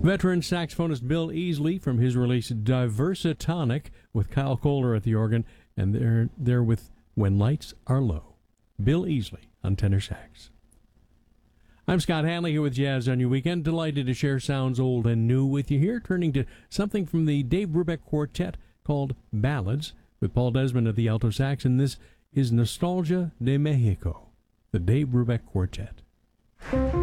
Veteran saxophonist Bill Easley from his release Diversitonic with Kyle Kohler at the organ, and they're with When Lights Are Low. Bill Easley on tenor sax. I'm Scott Hanley here with Jazz on Your Weekend. Delighted to share sounds old and new with you here, turning to something from the Dave Brubeck Quartet called Ballads with Paul Desmond at the alto sax, and this is Nostalgia de Mexico, the Dave Brubeck Quartet.